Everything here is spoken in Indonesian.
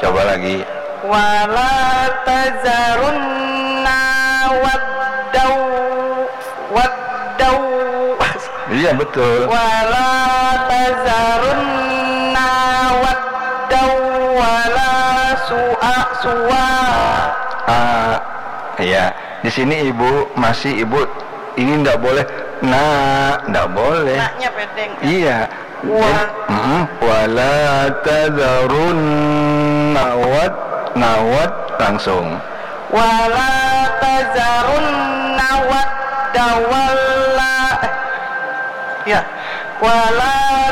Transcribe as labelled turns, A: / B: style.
A: Coba lagi.
B: Wala tazarunna waddau.
A: Iya betul.
B: Wala tazarunna waddau wala suwa.
A: Ya, di sini ibu ini nggak boleh. Nggak boleh.
B: Naknya pendek.
A: Iya. Wala tazarunna nawat langsung.
B: Wala tazarunna wadda wala. Ya. Wala